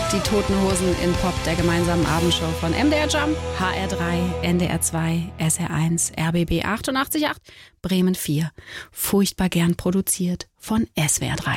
Die Toten Hosen in Pop, der gemeinsamen Abendshow von MDR Jump, HR3, NDR 2, SR1, RBB 88.8, Bremen 4. Furchtbar gern produziert von SWR 3.